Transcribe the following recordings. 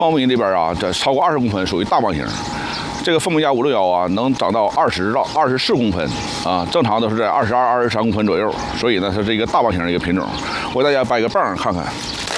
苞米里边啊，这超过20公分属于大棒型。这个凤美家561啊，能长到20到24公分啊，正常都是在22、23公分左右，所以呢，它是一个大棒型的一个品种。我给大家掰个棒看看，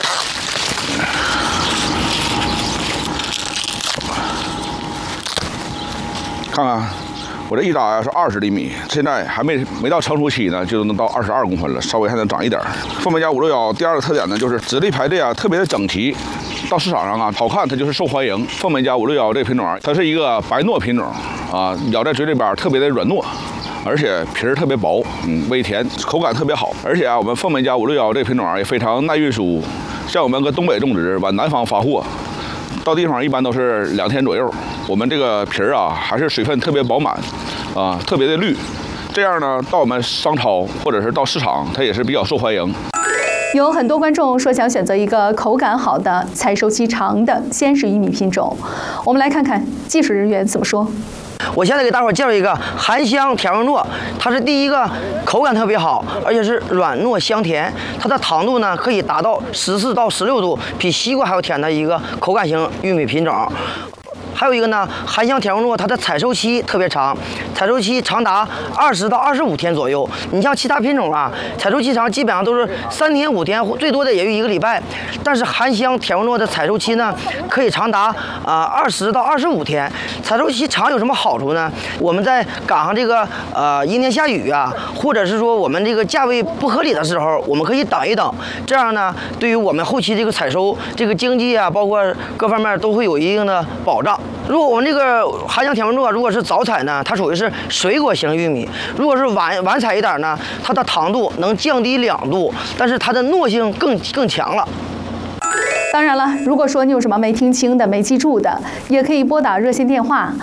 看看我这一扎呀是20厘米，现在还没到成熟期呢，就能到22公分了，稍微还能长一点。凤美家561第二个特点呢，就是籽粒排列啊特别的整齐。到市场上啊，好看它就是受欢迎。凤美家561这个品种，它是一个白糯品种啊，咬在嘴里边特别的软糯，而且皮儿特别薄，微甜，口感特别好。而且啊，我们凤美家561这个品种啊也非常耐运输，像我们搁东北种植，往南方发货，到地方一般都是2天左右。我们这个皮儿啊还是水分特别饱满，啊，特别的绿。这样呢，到我们商超或者是到市场，它也是比较受欢迎。 有很多观众说想选择一个口感好的、采收期长的鲜食玉米品种，我们来看看技术人员怎么说。 我现在给大伙介绍一个含香甜肉糯，它是第一个口感特别好，而且是软糯香甜，它的糖度呢可以达到14到16度，比西瓜还要甜的一个口感型玉米品种。还有一个呢，含香甜肉糯，它的采收期特别长，采收期长达20到25天左右。你像其他品种啊，采收期长基本上都是3天5天，最多的也就1个礼拜。但是含香甜肉糯的采收期呢，可以长达20到25天。采收期长有什么好处呢？我们在赶上这个阴天下雨啊，或者是说我们这个价位不合理的时候，我们可以等一等。这样呢，对于我们后期这个采收、这个经济啊，包括各方面都会有一定的保障。如果我们这个含香甜肉糯如果是早采呢，它属于是水果型玉米；如果是晚采一点呢，它的糖度能降低2度，但是它的糯性更强了。 当然了，如果说你有什么没听清的、没记住的，也可以拨打热线电话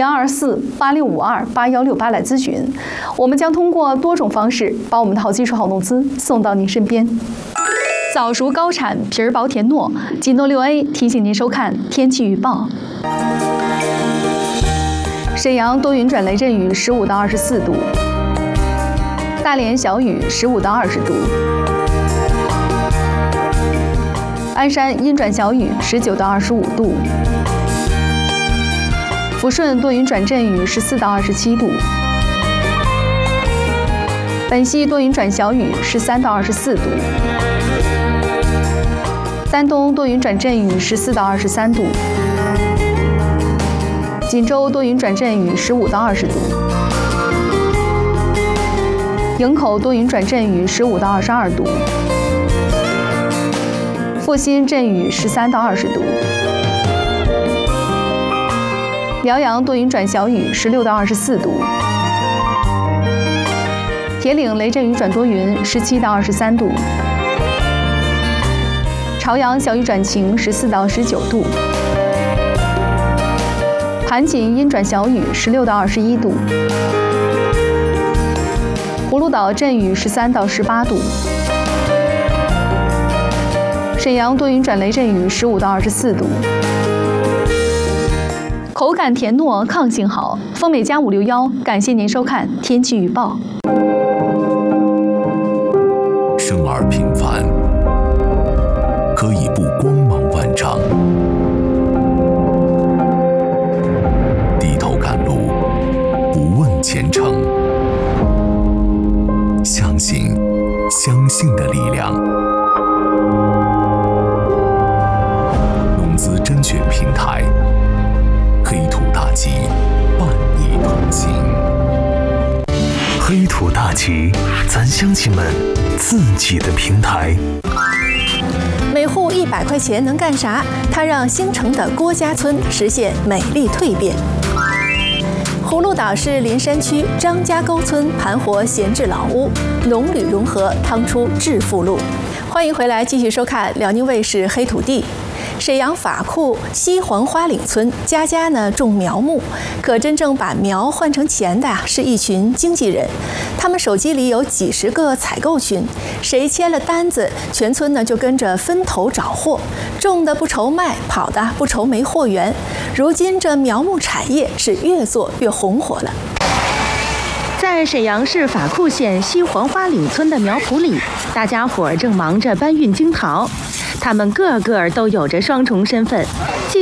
022486528168来咨询，我们将通过多种方式把我们的好技术、好农资送到您身边。早熟高产，皮儿薄甜糯。锦东6A 提醒您收看天气预报。沈阳多云转雷阵雨，15到24度；大连小雨，15到20度；鞍山阴转小雨，19到25度；抚顺多云转阵雨，14到27度；本溪多云转小雨，13到24度；丹东多云转阵雨，14到23度；锦州多云转阵雨，15到20度；营口多云转阵雨，15到22度；阜新阵雨13到20度；辽阳多云转小雨，16到24度；铁岭雷阵雨转多云，17到23度；朝阳小雨转晴，14到19度；盘锦阴转小雨，16到21度；葫芦岛阵雨13到18度；沈阳多云转雷阵雨，15到24度。口感甜糯，抗性好。丰美家561，感谢您收看天气预报。 生而平凡，可以不光芒万丈；低头赶路，不问前程。相信的力量。农资甄选平台，黑土大旗伴你同行。 黑土大旗，咱乡亲们自己的平台。 每户100块钱能干啥？它让兴城的郭家村实现美丽蜕变。葫芦岛市林山区张家沟村盘活闲置老屋，农旅融合趟出致富路。欢迎回来，继续收看辽宁卫视黑土地。沈阳法库西黄花岭村家家呢种苗木，可真正把苗换成钱的是一群经纪人，他们手机里有几十个采购群，谁签了单子，全村呢就跟着分头找货，种的不愁卖，跑的不愁没货源。如今这苗木产业是越做越红火了。 在沈阳市法库县西黄花岭村的苗圃里，大家伙儿正忙着搬运樱桃，他们个个都有着双重身份，既